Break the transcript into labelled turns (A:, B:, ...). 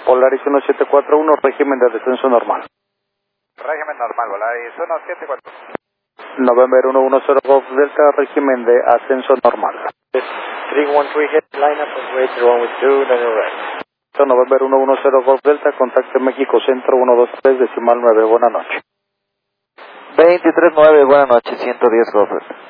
A: Polaris 1741, régimen de descenso normal.
B: Régimen normal, Polaris 1741.
A: November 110 Golf Delta, régimen de ascenso normal.
B: 313 hit, line up and wait, the one with 2, then you're right.
A: November 110 Golf Delta, contacte México Centro 123 decimal 9, buenas noches.
C: 23-9, buenas noches, 110 Golf Delta.